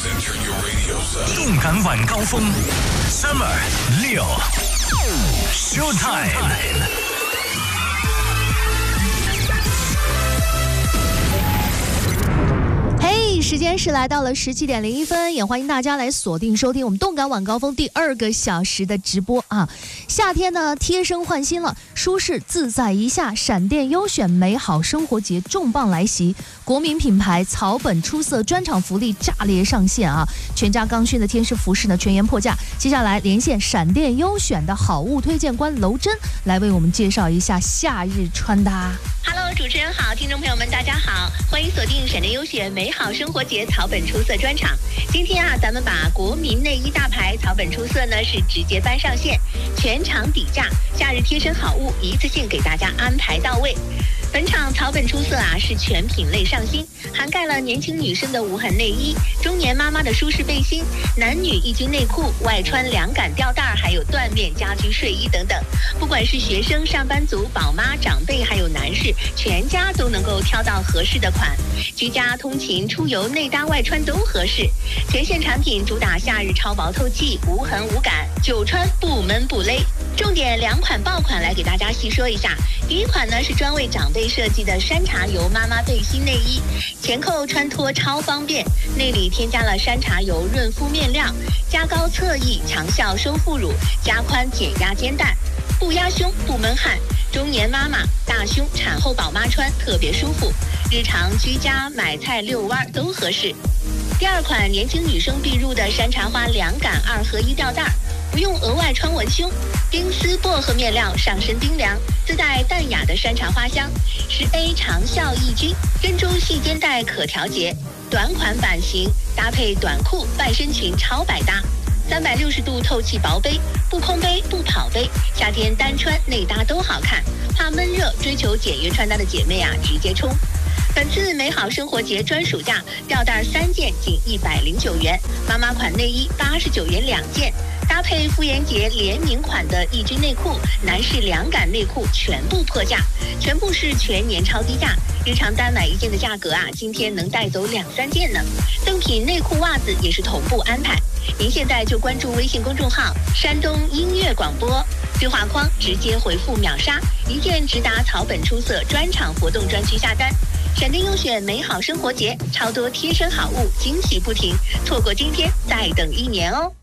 动感晚高峰 Summer 6 Showtime。 时间是来到了17:01，也欢迎大家来锁定收听我们动感晚高峰第2个小时的直播啊！夏天呢贴身换新了，舒适自在一下，闪电优选美好生活节重磅来袭，国民品牌草本出色专场福利炸裂上线啊！全家刚需的天师服饰呢全员破价，接下来连线闪电优选的好物推荐官娄真来为我们介绍一下夏日穿搭。 Hello， 主持人好，听众朋友们大家好，欢迎锁定闪电优选美好生活节草本出色专场。今天啊，咱们把国民内衣大牌草本出色呢是直接搬上线，全场底价，夏日贴身好物一次性给大家安排到位。本场草本出色啊，是全品类上新，涵盖了年轻女生的无痕内衣、中年妈妈的舒适背心、男女一军内裤、外穿凉感吊带，还有缎面家居睡衣等等。不管是学生、上班族、宝妈、长辈，还有男士，全家都能够挑到合适的款。居家、通勤、出游，内搭外穿都合适。全线产品主打夏日超薄透气，无痕无感，久穿不闷不勒。重点2款爆款来给大家细说一下。第一款呢是专为长辈设计的山茶油妈妈背心内衣，前扣穿脱超方便，内里添加了山茶油润肤面料，加高侧翼强效收腹乳，加宽减压肩带，不压胸不闷汗，中年妈妈、大胸、产后宝妈穿特别舒服，日常居家买菜遛弯都合适。第2款年轻女生必入的山茶花凉感2合1吊带，不用额外穿文胸，冰丝薄荷面料上身冰凉，自带淡雅的山茶花香，10A 长效抑菌，珍珠细肩带可调节，短款版型搭配短裤、半身裙超百搭。360度透气薄杯，不空杯不跑杯，夏天单穿内搭都好看。怕闷热追求简约穿搭的姐妹啊，直接冲！本次美好生活节专属价，吊带3件仅109元，妈妈款内衣89元2件，搭配妇炎洁联名款的抑菌内裤、男士凉感内裤全部破价，全部是全年超低价，日常单买1件的价格啊，今天能带走2-3件呢。赠品内裤袜子也是同步安排。您现在就关注微信公众号山东音乐广播，对话框直接回复秒杀，1件直达草本出色专场活动专区下单。闪电优选美好生活节，超多贴身好物，惊喜不停，错过今天再等1年哦。